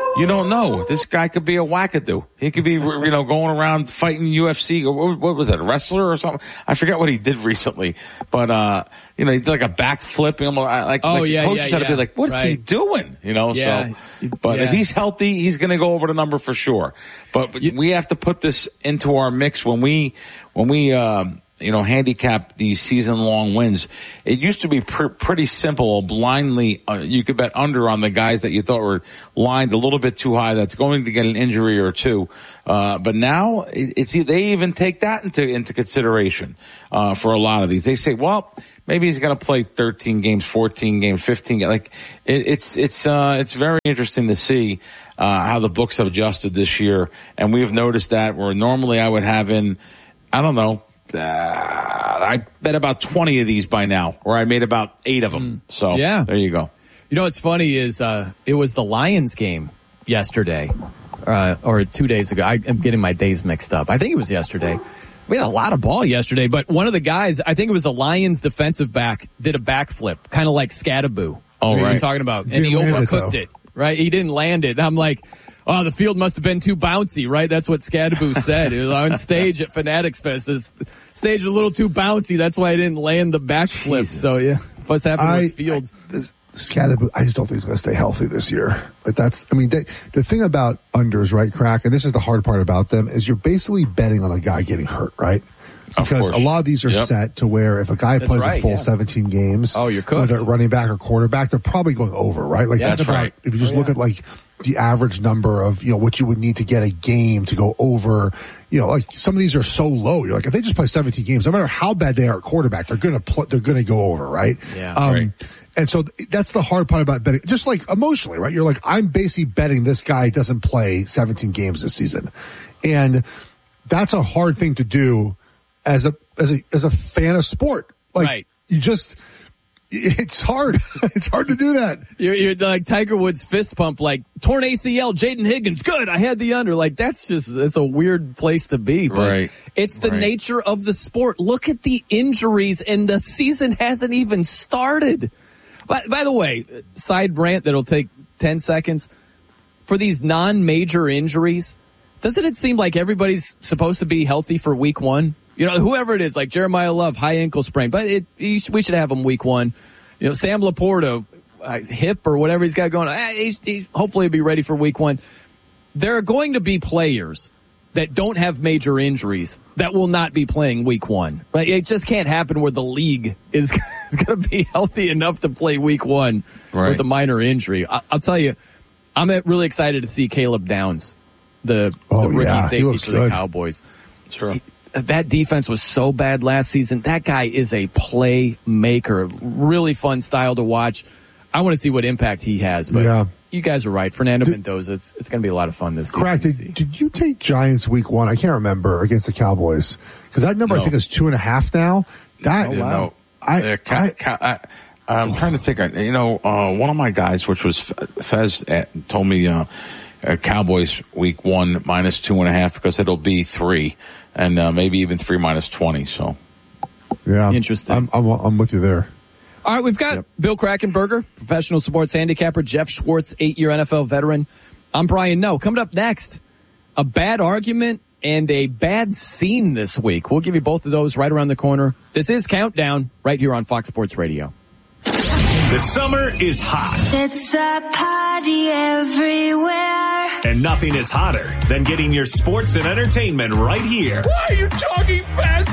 You don't know. This guy could be a wackadoo. He could be, you know, going around fighting U F C. What, what was that, a wrestler or something? I forget what he did recently. But, uh, you know, he did like a backflip. You know, like, oh, like yeah, coaches yeah, had yeah. to be like, what's right. he doing? You know, yeah. so. But yeah. if he's healthy, he's going to go over the number for sure. But, but we have to put this into our mix when we, when we, um, you know, handicap these season-long wins. It used to be pr- pretty simple. Blindly, uh, you could bet under on the guys that you thought were lined a little bit too high. That's going to get an injury or two. Uh, but now it, it's they even take that into into consideration uh, for a lot of these. They say, well, maybe he's going to play thirteen games, fourteen games, fifteen games. Like it, it's it's uh, it's very interesting to see uh, how the books have adjusted this year, and we've noticed that where normally I would have in, I don't know. Uh, I bet about twenty of these by now, or I made about eight of them. Mm. So yeah. There you go. You know what's funny is uh, it was the Lions game yesterday, uh, or two days ago. I, I'm getting my days mixed up. I think it was yesterday. We had a lot of ball yesterday, but one of the guys, I think it was a Lions defensive back, did a backflip, kind of like Scadaboo. Oh, we right. were talking about, and Didn't he land overcooked it, it, right? He didn't land it. And I'm like, oh, the field must have been too bouncy, right? That's what Scadaboo said. It was on stage at Fanatics Fest. This stage was a little too bouncy. That's why I didn't land the backflip. So, yeah, what's happening I, with Fields? I, this, Scadaboo, I just don't think he's going to stay healthy this year. Like that's, I mean, they, the thing about unders, right, Crack, and this is the hard part about them, is you're basically betting on a guy getting hurt, right? Because a lot of these are yep. set to where if a guy That's plays right, a full yeah. seventeen games, oh, you're cooked. whether running back or quarterback, they're probably going over, right? Like Yeah, that's, that's about, right. if you just Oh, look yeah. at like the average number of, you know, what you would need to get a game to go over, you know, like some of these are so low. You're like, if they just play seventeen games, no matter how bad they are at quarterback, they're going to pl- they're going to go over, right? Yeah. Um, Right. And so that's the hard part about betting, just like emotionally, right? You're like, I'm basically betting this guy doesn't play seventeen games this season. And that's a hard thing to do as a, as a, as a fan of sport. Like Right. you just, it's hard. It's hard to do that. You're, you're like Tiger Woods fist pump, like torn A C L, Jaden Higgins, good, I had the under. Like that's just, it's a weird place to be, but Right. it's the Right. nature of the sport. Look at the injuries and the season hasn't even started. By, by the way, side rant that'll take ten seconds. For these non-major injuries, doesn't it seem like everybody's supposed to be healthy for week one? You know, whoever it is, like Jeremiah Love, high ankle sprain, but it, we should have him week one. You know, Sam Laporta, uh, hip or whatever he's got going on, eh, he's, he's, hopefully he'll be ready for week one. There are going to be players that don't have major injuries that will not be playing week one. But it just can't happen where the league is, is going to be healthy enough to play week one Right. with a minor injury. I, I'll tell you, I'm really excited to see Caleb Downs, the, Oh, the rookie yeah. He safety looks for the good. Cowboys. Sure. That defense was so bad last season. That guy is a playmaker. Really fun style to watch. I want to see what impact he has. But Yeah. you guys are right. Fernando Mendoza, it's, it's going to be a lot of fun this season. Correct. to Did, see. did you take Giants week one? I can't remember against the Cowboys because that number No. I think is two and a half now. That You wow. know, I- uh, ca- I- ca- I, I'm trying to think. I- You know, uh, one of my guys, which was Fez, uh, told me uh, uh, Cowboys week one minus two and a half because it'll be three, and uh, maybe even three minus twenty. So yeah, Interesting. I'm, I'm, I'm with you there. All right, we've got Yep. Bill Krackenberger, professional sports handicapper, Jeff Schwartz, eight-year N F L veteran. I'm Brian Noe. Coming up next, a bad argument and a bad scene this week. We'll give you both of those right around the corner. This is Countdown right here on Fox Sports Radio. The summer is hot, It's a party everywhere. and nothing is hotter than getting your sports and entertainment right here. Why are you talking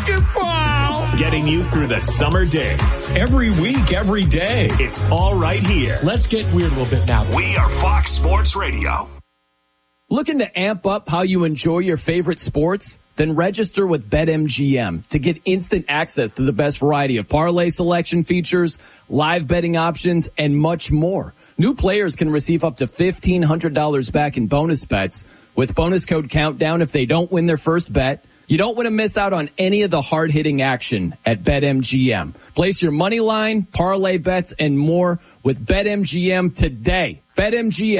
basketball? Getting you through the summer days. Every week, every day. It's all right here. Let's get weird a little bit now. We are Fox Sports Radio. Looking to amp up how you enjoy your favorite sports? Then register with BetMGM to get instant access to the best variety of parlay selection features, live betting options, and much more. New players can receive up to fifteen hundred dollars back in bonus bets with bonus code Countdown if they don't win their first bet. You don't want to miss out on any of the hard-hitting action at BetMGM. Place your money line, parlay bets, and more with BetMGM today. BetMGM.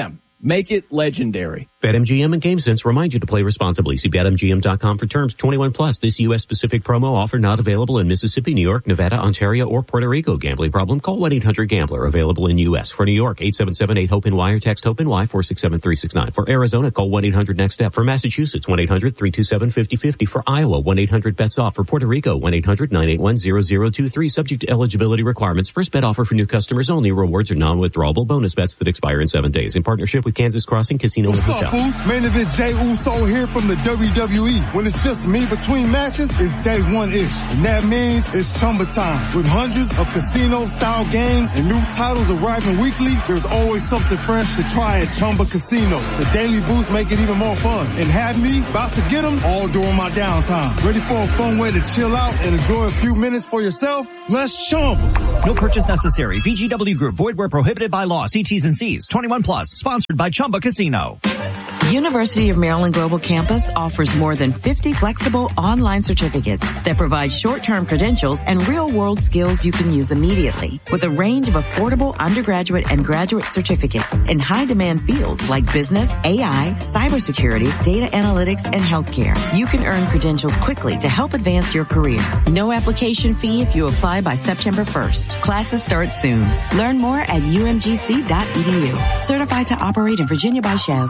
Make it legendary. BetMGM and GameSense remind you to play responsibly. See Bet M G M dot com for terms. twenty-one plus. This U S specific promo offer not available in Mississippi, New York, Nevada, Ontario, or Puerto Rico. Gambling problem? Call one eight hundred gambler. Available in U S. For New York, eight seven seven eight HOPE-N-Y or text HOPE-N-Y four six seven three six nine. For Arizona, call one eight hundred next step. For Massachusetts, one eight hundred three two seven five zero five zero. For Iowa, one eight hundred bets off. For Puerto Rico, one eight hundred nine eight one zero zero two three. Subject to eligibility requirements. First bet offer for new customers only. Rewards are non-withdrawable bonus bets that expire in seven days. In partnership with Kansas Crossing Casino and Hotel. What's up, fools? Main event Jey Uso here from the W W E. When it's just me between matches, it's day one-ish. And that means it's Chumba time. With hundreds of casino-style games and new titles arriving weekly, there's always something fresh to try at Chumba Casino. The daily boosts make it even more fun. And have me about to get them all during my downtime. Ready for a fun way to chill out and enjoy a few minutes for yourself? Let's Chumba. No purchase necessary. V G W Group. Void where prohibited by law. See T's and C's. twenty-one plus. Sponsored by Chumba Casino. University of Maryland Global Campus offers more than fifty flexible online certificates that provide short-term credentials and real-world skills you can use immediately, with a range of affordable undergraduate and graduate certificates in high-demand fields like business, A I, cybersecurity, data analytics, and healthcare. You can earn credentials quickly to help advance your career. No application fee if you apply by September first. Classes start soon. Learn more at U M G C dot E D U. Certified to operate in Virginia by Chev.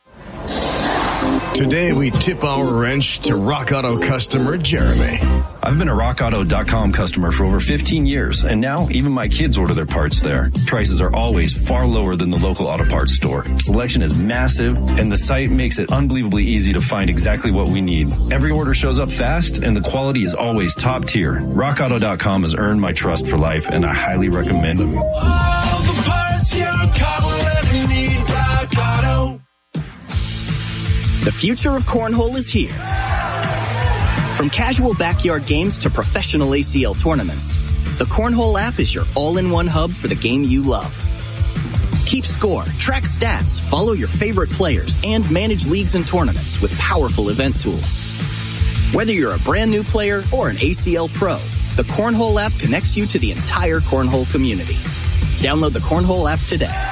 Today, we tip our wrench to Rock Auto customer Jeremy. I've been a rock auto dot com customer for over fifteen years, and now even my kids order their parts there. Prices are always far lower than the local auto parts store. Selection is massive, and the site makes it unbelievably easy to find exactly what we need. Every order shows up fast, and the quality is always top tier. rock auto dot com has earned my trust for life, and I highly recommend them. All the parts your car will ever need, Rock Auto. The future of cornhole is here. From casual backyard games to professional A C L tournaments, the Cornhole app is your all-in-one hub for the game you love. Keep score, track stats, follow your favorite players, and manage leagues and tournaments with powerful event tools. Whether you're a brand new player or an A C L pro, the Cornhole app connects you to the entire cornhole community. Download the Cornhole app today.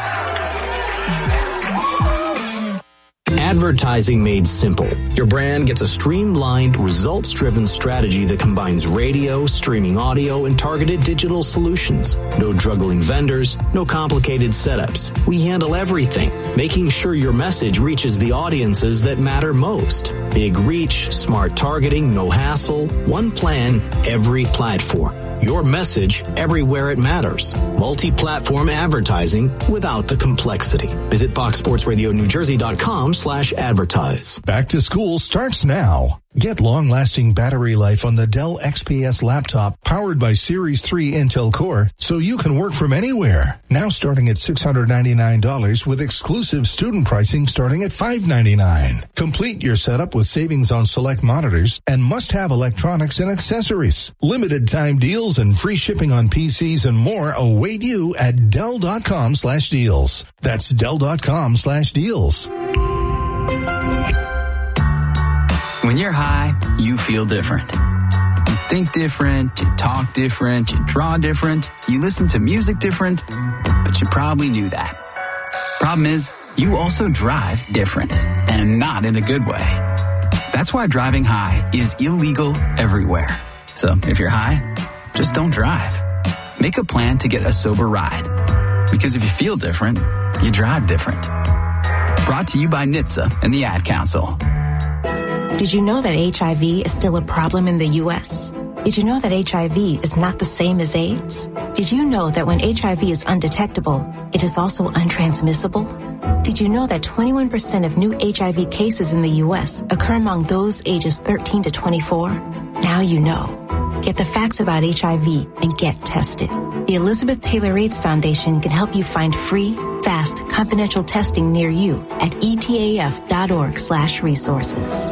Advertising made simple. Your brand gets a streamlined, results-driven strategy that combines radio, streaming audio, and targeted digital solutions. No juggling vendors, no complicated setups. We handle everything, making sure your message reaches the audiences that matter most. Big reach, smart targeting, no hassle, one plan, every platform. Your message everywhere it matters. Multi-platform advertising without the complexity. Visit fox sports radio new jersey dot com slash advertise. Back to school starts now. Get long-lasting battery life on the Dell X P S laptop powered by Series three Intel Core so you can work from anywhere. Now starting at six hundred ninety-nine dollars with exclusive student pricing starting at five hundred ninety-nine dollars. Complete your setup with savings on select monitors and must-have electronics and accessories. Limited time deals and free shipping on P Cs and more await you at Dell.com slash deals. That's Dell.com slash deals. When you're high, you feel different. You think different, you talk different, you draw different, you listen to music different, but you probably knew that. Problem is, you also drive different, and not in a good way. That's why driving high is illegal everywhere. So if you're high, just don't drive. Make a plan to get a sober ride. Because if you feel different, you drive different. Brought to you by N H T S A and the Ad Council. Did you know that H I V is still a problem in the U S? Did you know that H I V is not the same as AIDS? Did you know that when H I V is undetectable, it is also untransmissible? Did you know that twenty-one percent of new H I V cases in the U S occur among those ages thirteen to twenty-four? Now you know. Get the facts about H I V and get tested. The Elizabeth Taylor AIDS Foundation can help you find free, fast, confidential testing near you at etaf.org slash resources.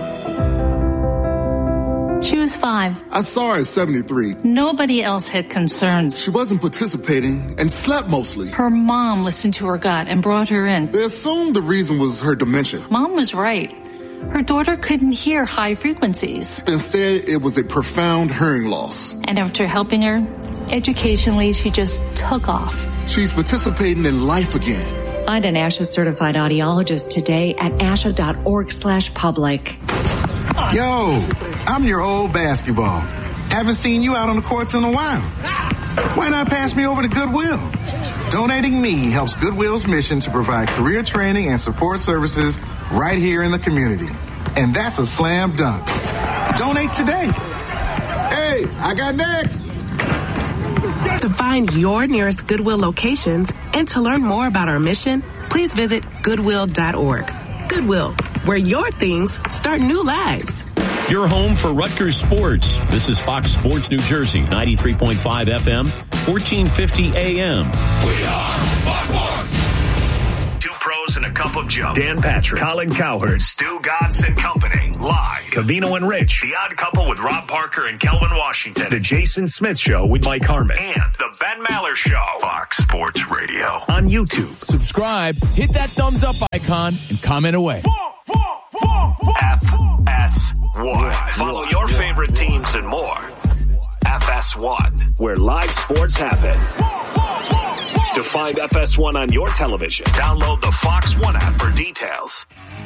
She was five. I saw her at seventy-three. Nobody else had concerns. She wasn't participating and slept mostly. Her mom listened to her gut and brought her in. They assumed the reason was her dementia. Mom was right. Her daughter couldn't hear high frequencies. Instead, it was a profound hearing loss. And after helping her, educationally, she just took off. She's participating in life again. Find an ASHA certified audiologist today at asha.org slash public. Yo, I'm your old basketball. Haven't seen you out on the courts in a while. Why not pass me over to Goodwill? Donating me helps Goodwill's mission to provide career training and support services right here in the community. And that's a slam dunk. Donate today. Hey, I got next. To find your nearest Goodwill locations and to learn more about our mission, please visit goodwill dot org. Goodwill, where your things start new lives. Your home for Rutgers sports. This is Fox Sports New Jersey, ninety-three point five F M, fourteen fifty A M. We are Fox Sports. Two pros and a cup of Joe. Dan Patrick, Colin Cowherd, Stu Gatz and Company. Live. Cavino and Rich. The Odd Couple with Rob Parker and Kelvin Washington. The Jason Smith Show with Mike Harmon. And the Ben Maller Show. Fox Sports Radio. On YouTube. Subscribe, hit that thumbs up icon, and comment away. F S one. Follow your favorite teams and more. F S one, where live sports happen. To find F S one on your television, download the Fox One app for details.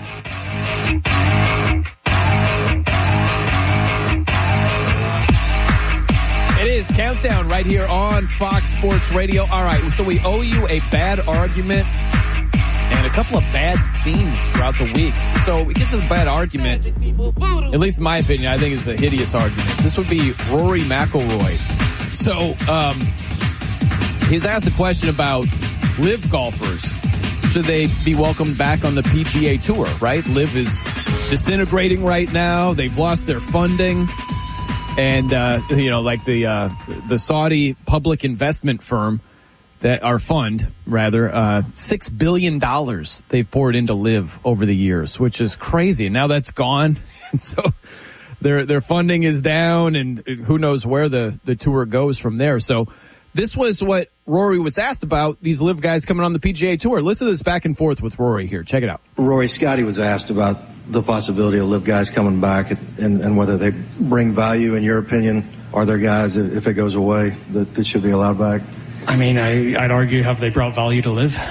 It is Countdown right here on Fox Sports Radio. All right, so we owe you a bad argument and a couple of bad scenes throughout the week. So we get to the bad argument. At least in my opinion, I think it's a hideous argument. This would be Rory McIlroy. So um, he's asked a question about LIV golfers. Should they be welcomed back on the P G A Tour, right? LIV is disintegrating right now. They've lost their funding. And, uh, you know, like the uh, the Saudi public investment firm, that our fund, rather, uh, six billion dollars they've poured into LIV over the years, which is crazy. And now that's gone. And so their their funding is down, and who knows where the, the tour goes from there. So this was what Rory was asked about, these LIV guys coming on the P G A Tour. Listen to this back and forth with Rory here. Check it out. Rory, Scotty was asked about the possibility of LIV guys coming back and, and whether they bring value, in your opinion. Are there guys, if it goes away, that, that should be allowed back? I mean, I, I'd argue, have they brought value to LIV?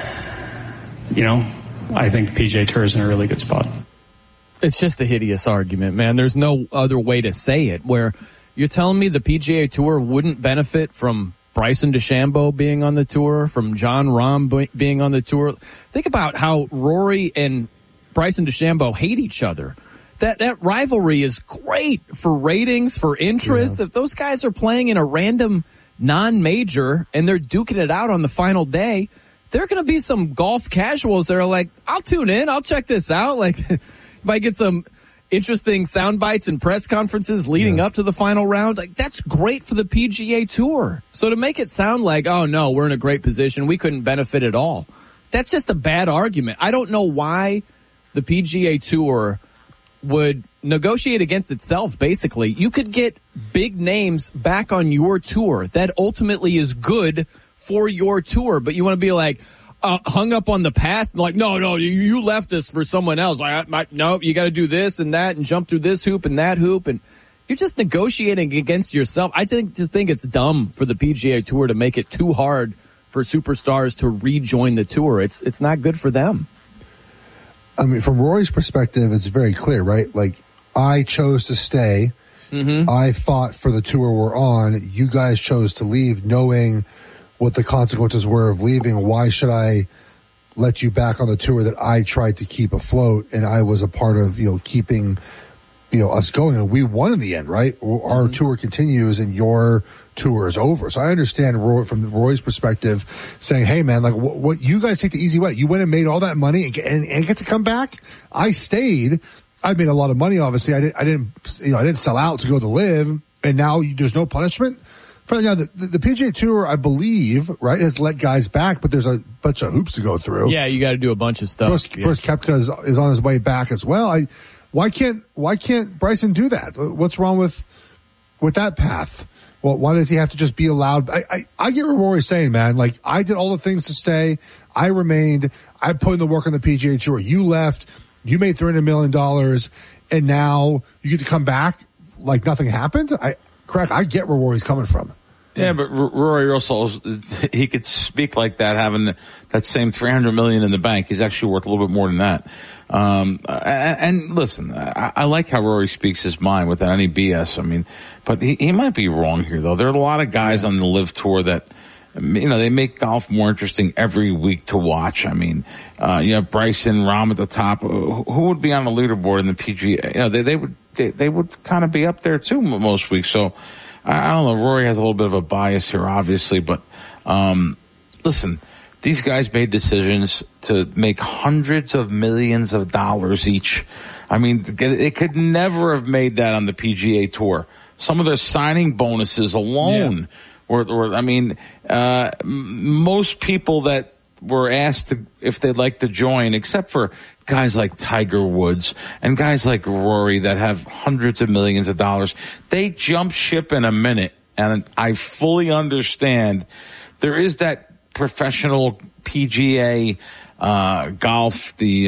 You know, I think the P G A Tour is in a really good spot. It's just a hideous argument, man. There's no other way to say it, where you're telling me the P G A Tour wouldn't benefit from Bryson DeChambeau being on the tour, from John Rahm being on the tour. Think about how Rory and Bryson DeChambeau hate each other. That that rivalry is great for ratings, for interest. Yeah. If those guys are playing in a random non-major and they're duking it out on the final day, there are going to be some golf casuals that are like, I'll tune in, I'll check this out. Like, might get some interesting sound bites and press conferences leading yeah. up to the final round. Like, that's great for the P G A Tour. So to make it sound like, oh no, we're in a great position, we couldn't benefit at all, that's just a bad argument. I don't know why the P G A Tour would negotiate against itself, basically. You could get big names back on your tour. That ultimately is good for your tour, but you want to be like, uh, hung up on the past, like, no, no, you, you left this for someone else. Like, I, I, no, you got to do this and that and jump through this hoop and that hoop, and you're just negotiating against yourself. I think, just think it's dumb for the P G A Tour to make it too hard for superstars to rejoin the tour. It's, it's not good for them. I mean, from Rory's perspective, it's very clear, right? Like, I chose to stay. Mm-hmm. I fought for the tour we're on. You guys chose to leave, knowing what the consequences were of leaving. Why should I let you back on the tour that I tried to keep afloat, and I was a part of, you know, keeping, you know, us going? And we won in the end, right? Our mm-hmm. tour continues and your tour is over. So I understand Roy, from Roy's perspective, saying, hey man, like, what, what you guys take the easy way. You went and made all that money and, and, and get to come back. I stayed. I made a lot of money, obviously. I didn't, I didn't, you know, I didn't sell out to go to LIV, and now you, there's no punishment. For, you know, the, the P G A Tour, I believe, right, has let guys back, but there's a bunch of hoops to go through. Yeah, you got to do a bunch of stuff. Of course, yeah. course Koepka is, is on his way back as well. I, why can't, why can't Bryson do that? What's wrong with, with that path? Well, why does he have to just be allowed? I, I, I get what Rory's saying, man. Like, I did all the things to stay. I remained. I put in the work on the P G A Tour. You left. You made three hundred million dollars, and now you get to come back like nothing happened? I, correct. I get where Rory's coming from. Yeah, but R- Rory also, he could speak like that, having that same three hundred million in the bank. He's actually worth a little bit more than that. Um, and, and listen, I, I like how Rory speaks his mind without any B S. I mean, but he, he might be wrong here, though. There are a lot of guys on the Live Tour that, you know, they make golf more interesting every week to watch. I mean, uh, you have Bryson, Rahm at the top. Who would be on the leaderboard in the P G A? You know, they, they would, they, they would kind of be up there too most weeks. So, I don't know. Rory has a little bit of a bias here, obviously, but um, listen, these guys made decisions to make hundreds of millions of dollars each. I mean, they could never have made that on the P G A Tour. Some of their signing bonuses alone yeah. were, were, I mean, uh, most people that were asked to, if they'd like to join, except for guys like Tiger Woods and guys like Rory that have hundreds of millions of dollars, they jump ship in a minute. And I fully understand there is that professional P G A uh golf, the